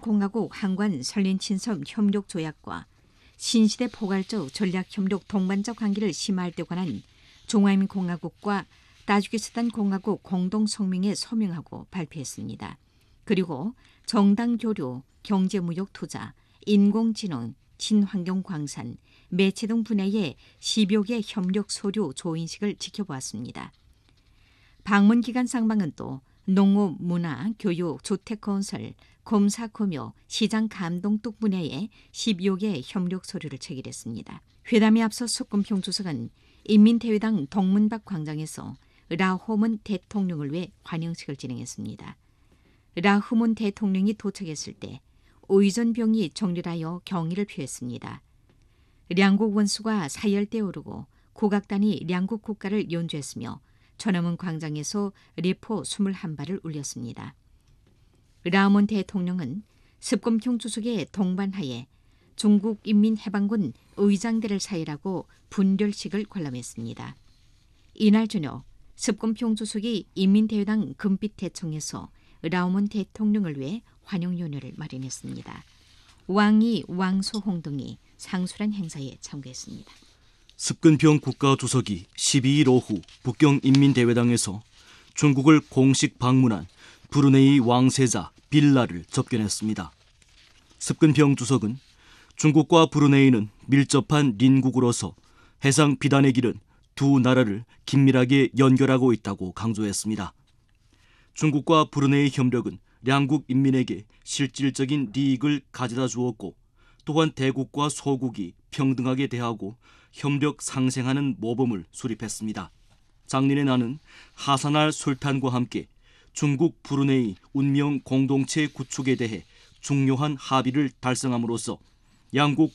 중화민공화국 한관 설린친섬 협력조약과 신시대 포괄적 전략협력 동반자 관계를 심화할 때 관한 중화민공화국과 타지키스탄 공화국 공동성명에 서명하고 발표했습니다. 그리고 정당교류, 경제무역투자, 인공지능, 친환경광산, 매체 등 분야의 10여 개 협력 서류 조인식을 지켜보았습니다. 방문 기간 상방은 또 농업, 문화, 교육, 주택건설, 검사, 검역, 시장 감동 등 분야의 10여 개 협력 서류를 체결했습니다. 회담에 앞서 습근평 주석은 인민대회당 동문박 광장에서 라호문 대통령을 위해 환영식을 진행했습니다. 라호문 대통령이 도착했을 때 의전병이 정렬하여 경의를 표했습니다. 량국 원수가 사열대 오르고 국악단이 량국 국가를 연주했으며 천안문 광장에서 레포 21발을 울렸습니다. 라호문 대통령은 습검평 주석의 동반하에 중국인민해방군 의장대를 사열하고 분별식을 관람했습니다. 이날 저녁 습검평 주석이 인민대회당 금빛대청에서 라오문 대통령을 위해 환영연회를 마련했습니다. 왕이, 왕소홍 등이 상술한 행사에 참가했습니다. 습근평 국가주석이 12일 오후 북경인민대회당에서 중국을 공식 방문한 브루네이 왕세자 빌라를 접견했습니다. 습근평 주석은 중국과 브루네이는 밀접한邻국으로서 해상 비단의 길은 두 나라를 긴밀하게 연결하고 있다고 강조했습니다. 중국과 브루네이 협력은 양국 인민에게 실질적인 이익을 가져다 주었고 또한 대국과 소국이 평등하게 대하고 협력 상생하는 모범을 수립했습니다. 장년의 나는 하산 술탄과 함께 중국 브루네이 운명 공동체 구축에 대해 중요한 합의를 달성함으로써 양국